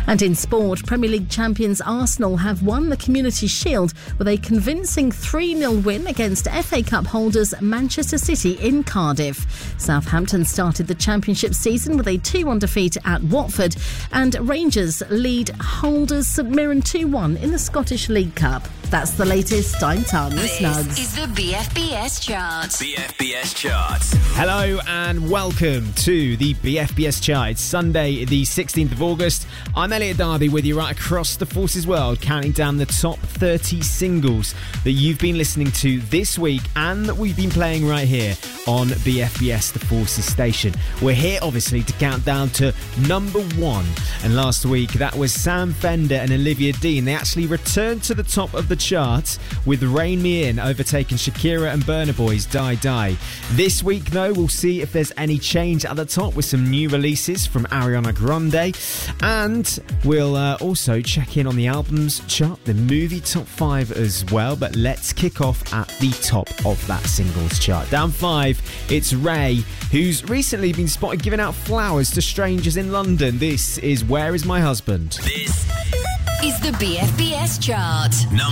And in sport, Premier League champions Arsenal have won the Community Shield with a convincing 3-0 win against FA Cup holders Manchester City in Cardiff. Southampton started the Championship season with a 2-1 defeat at Watford, and Rangers lead holders St Mirren 2-1 in the Scottish League Cup. That's the latest. I'm Tanya Snuggs. This is the BFBS Chart. BFBS Charts. Hello and welcome to the BFBS Chart. It's Sunday, the 16th of August. I'm Elliot Darby with you right across the Forces world, counting down the top 30 singles that you've been listening to this week and that we've been playing right here on BFBS, the Forces station. We're here, obviously, to count down to number 1. And last week, that was Sam Fender and Olivia Dean. They actually returned to the top of the chart with Rain Me In, overtaking Shakira and Burna Boy's Die Die. This week, though, we'll see if there's any change at the top with some new releases from Ariana Grande. And we'll also check in on the albums chart, the movie top 5 as well. But let's kick off at the top of that singles chart. Down 5, it's Ray, who's recently been spotted giving out flowers to strangers in London. This is Where Is My Husband? This is the BFBS Chart. Number